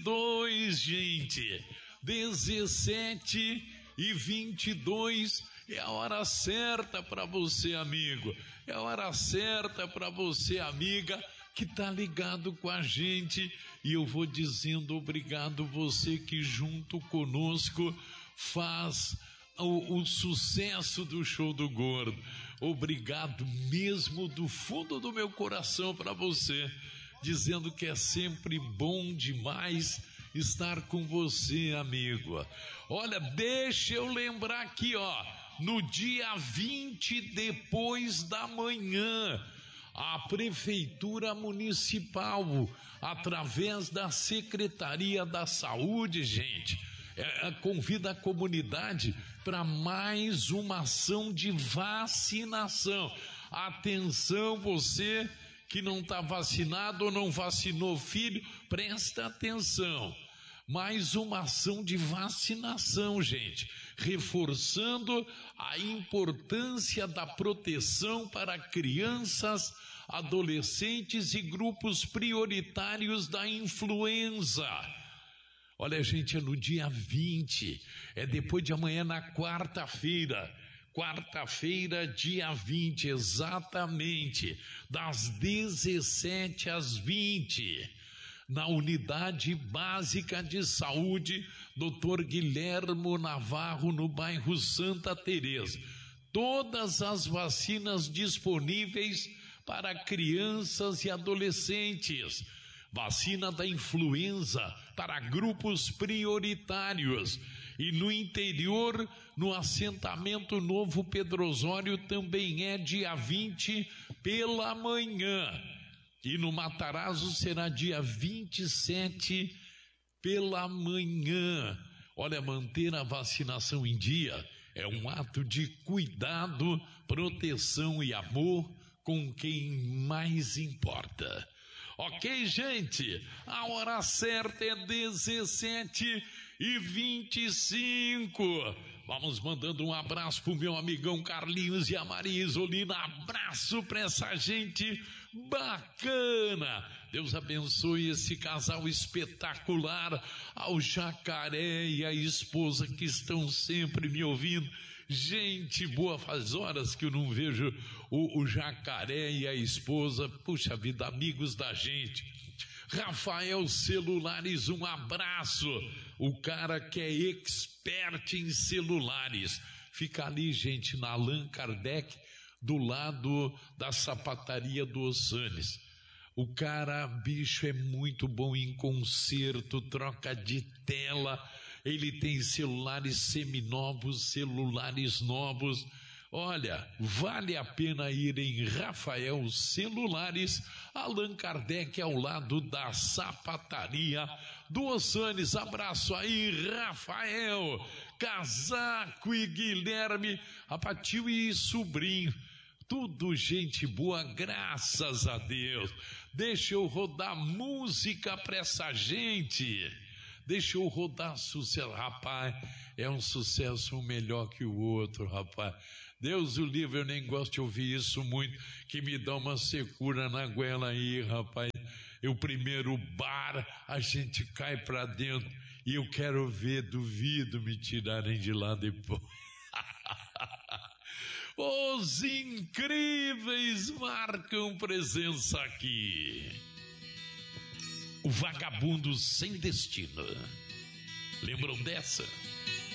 22, gente. 17h22 é a hora certa para você, amigo. É a hora certa para você, amiga, que tá ligado com a gente. E eu vou dizendo obrigado você que junto conosco faz o sucesso do Show do Gordo. Obrigado mesmo do fundo do meu coração para você, dizendo que é sempre bom demais estar com você, amigo. Olha, deixa eu lembrar aqui, ó, no dia 20, depois da manhã, a Prefeitura Municipal, através da Secretaria da Saúde, gente, convida a comunidade para mais uma ação de vacinação. Atenção, você que não está vacinado ou não vacinou filho, presta atenção. Mais uma ação de vacinação, gente, reforçando a importância da proteção para crianças, adolescentes e grupos prioritários da influenza. Olha, gente, é no dia 20, é depois de amanhã, na quarta-feira, dia 20, exatamente, das 17 às 20, na Unidade Básica de Saúde, Dr. Guilhermo Navarro, no bairro Santa Teresa. Todas as vacinas disponíveis para crianças e adolescentes. Vacina da influenza para grupos prioritários. E no interior, no assentamento Novo Pedro Osório, também é dia 20 pela manhã. E no Matarazzo será dia 27 pela manhã. Olha, manter a vacinação em dia é um ato de cuidado, proteção e amor com quem mais importa. Ok, gente? A hora certa é 17h25. Vamos mandando um abraço pro meu amigão Carlinhos e a Maria Isolina. Abraço pra essa gente bacana. Deus abençoe esse casal espetacular, ao Jacaré e a esposa que estão sempre me ouvindo. Gente boa, faz horas que eu não vejo o Jacaré e a esposa. Puxa vida, amigos da gente. Rafael Celulares, um abraço. O cara que é expert em celulares. Fica ali, gente, na Allan Kardec, do lado da sapataria do Ossanes. O cara, bicho, é muito bom em conserto, troca de tela. Ele tem celulares seminovos, celulares novos. Olha, vale a pena ir em Rafael Celulares, Allan Kardec, ao lado da sapataria do Ossanes. Abraço aí, Rafael, Casaco e Guilherme, Apatiu e sobrinho. Tudo gente boa, graças a Deus. Deixa eu rodar música pra essa gente. Deixa eu rodar sucesso. Rapaz, é um sucesso melhor que o outro, rapaz. Deus o livre, eu nem gosto de ouvir isso muito, que me dá uma secura na goela aí, rapaz. O primeiro bar, a gente cai pra dentro e eu quero ver, duvido me tirarem de lá depois. Os incríveis marcam presença aqui. O Vagabundo Sem Destino. Lembram dessa?